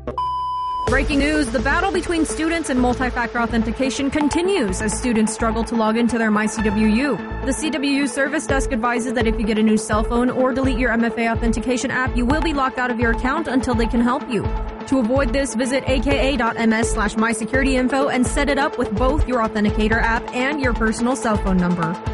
Breaking news, the battle between students and multi-factor authentication continues as students struggle to log into their MyCWU. The CWU service desk advises that if you get a new cell phone or delete your MFA authentication app, you will be locked out of your account until they can help you. To avoid this, visit aka.ms/mysecurityinfo and set it up with both your authenticator app and your personal cell phone number.